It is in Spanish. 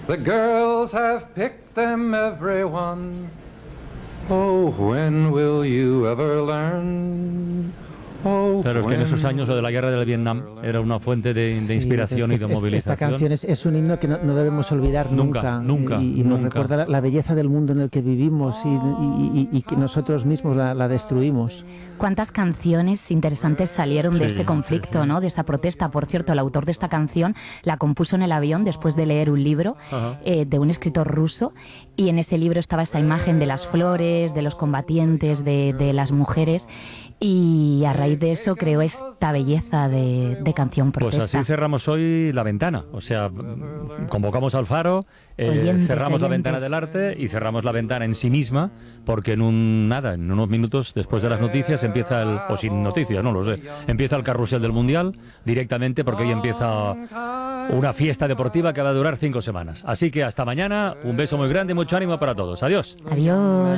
The girls have picked them, everyone. Oh, when will you ever learn? Oh, Claro, es que en esos años lo de la guerra del Vietnam era una fuente de inspiración y de movilización. Esta canción es un himno que no debemos olvidar nunca. Y nos recuerda la belleza del mundo en el que vivimos y que nosotros mismos la destruimos. ¿Cuántas canciones interesantes salieron de ese conflicto, ¿no? De esa protesta? Por cierto, el autor de esta canción la compuso en el avión después de leer un libro de un escritor ruso, y en ese libro estaba esa imagen de las flores, de los combatientes, de las mujeres, y a raíz de eso creó esta belleza de canción protesta. Pues así cerramos hoy La Ventana, o sea, convocamos al Faro, cerramos la ventana del arte y cerramos la ventana en sí misma, porque en unos minutos después de las noticias empieza o sin noticias, no lo sé, empieza el carrusel del Mundial directamente, porque hoy empieza una fiesta deportiva que va a durar 5 semanas. Así que hasta mañana, un beso muy grande y mucho ánimo para todos. Adiós. Adiós.